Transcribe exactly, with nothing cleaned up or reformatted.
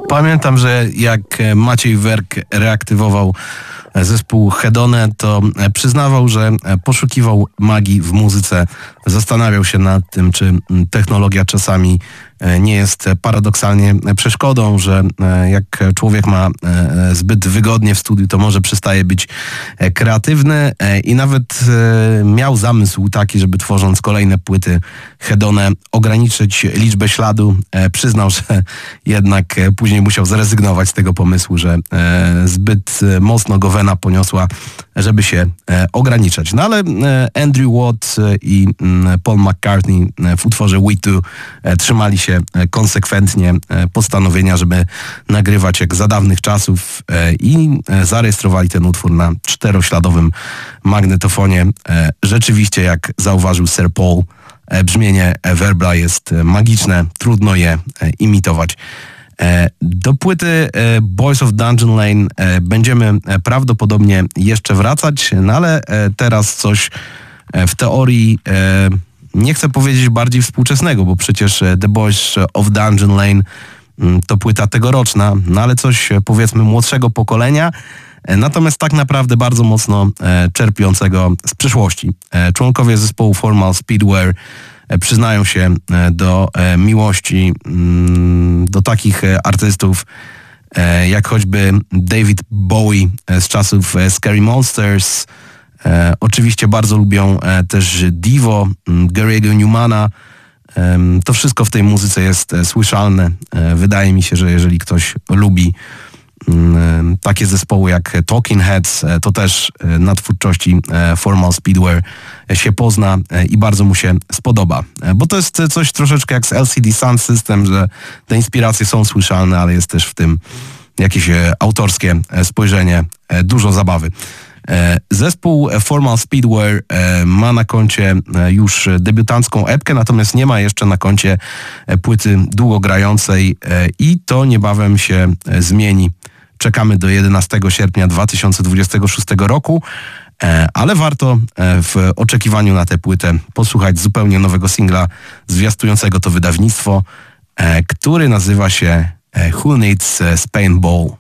Pamiętam, że jak Maciej Werk reaktywował zespół Hedone, to przyznawał, że poszukiwał magii w muzyce. Zastanawiał się nad tym, czy technologia czasami nie jest paradoksalnie przeszkodą, że jak człowiek ma zbyt wygodnie w studiu, to może przestaje być kreatywny i nawet miał zamysł taki, żeby tworząc kolejne płyty Hedone ograniczyć liczbę śladu. Przyznał, że jednak później musiał zrezygnować z tego pomysłu, że zbyt mocno go wena poniosła, żeby się ograniczać. No ale Andrew Watt i Paul McCartney w utworze We Two trzymali się konsekwentnie postanowienia, żeby nagrywać jak za dawnych czasów i zarejestrowali ten utwór na czterośladowym magnetofonie. Rzeczywiście, jak zauważył Sir Paul, brzmienie werbla jest magiczne, trudno je imitować. Do płyty Boys of Dungeon Lane będziemy prawdopodobnie jeszcze wracać, no ale teraz coś w teorii, nie chcę powiedzieć bardziej współczesnego, bo przecież The Boys of Dungeon Lane to płyta tegoroczna, no ale coś powiedzmy młodszego pokolenia, natomiast tak naprawdę bardzo mocno czerpiącego z przyszłości. Członkowie zespołu Formal Speedwear przyznają się do miłości do takich artystów jak choćby David Bowie z czasów Scary Monsters. Oczywiście bardzo lubią też Divo, Gary'ego Newmana. To wszystko w tej muzyce jest słyszalne. Wydaje mi się, że jeżeli ktoś lubi takie zespoły jak Talking Heads, to też na twórczości Formal Speedwear się pozna i bardzo mu się spodoba. Bo to jest coś troszeczkę jak z L C D Sound System, że te inspiracje są słyszalne, ale jest też w tym jakieś autorskie spojrzenie, dużo zabawy. Zespół Formal Speedwear ma na koncie już debiutancką epkę, natomiast nie ma jeszcze na koncie płyty długogrającej i to niebawem się zmieni. Czekamy do jedenastego sierpnia dwa tysiące dwudziestego szóstego roku, ale warto w oczekiwaniu na tę płytę posłuchać zupełnie nowego singla zwiastującego to wydawnictwo, który nazywa się Who Needs Spain Ball.